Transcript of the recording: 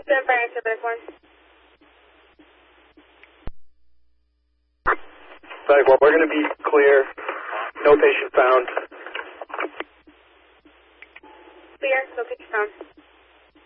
Stand by answer back one. Back one, we're going to be clear. No patient found. Clear, no patient found.